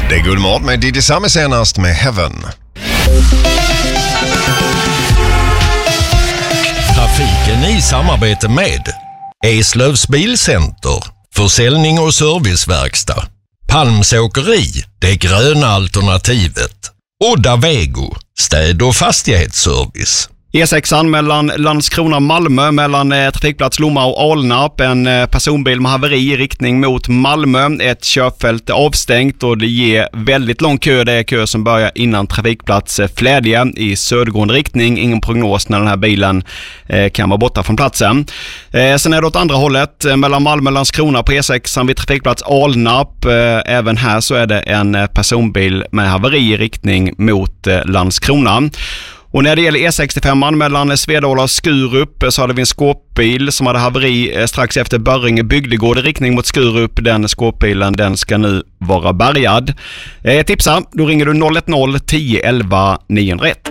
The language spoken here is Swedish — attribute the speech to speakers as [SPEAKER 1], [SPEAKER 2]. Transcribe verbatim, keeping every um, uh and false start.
[SPEAKER 1] Det är Gullmat med Didi Sami senast med Heaven.
[SPEAKER 2] Trafiken i samarbete med Eslövs Bilcenter, försäljning och serviceverkstad. Palms Åkeri, det gröna alternativet. Udda Vego, städ- och fastighetsservice.
[SPEAKER 3] E sexan mellan Landskrona och Malmö, mellan eh, trafikplats Lomma och Alnarp. En eh, personbil med haveri i riktning mot Malmö. Ett körfält avstängt och det ger väldigt lång kö. Det är kö som börjar innan trafikplats eh, Flädje i södergående riktning. Ingen prognos när den här bilen eh, kan vara borta från platsen. Eh, sen är det åt andra hållet eh, mellan Malmö och Landskrona på E sexan vid trafikplats Alnarp. Eh, även här så är det en eh, personbil med haveri i riktning mot eh, Landskrona. Och när det gäller E sextiofem mellan Svedala och Skurup så hade vi en skåpbil som hade haveri strax efter Börringe bygdegård i riktning mot Skurup. Den skåpbilen, den ska nu vara bärgad. Eh, tipsa, då ringer du noll ett noll tio elva niohundraett.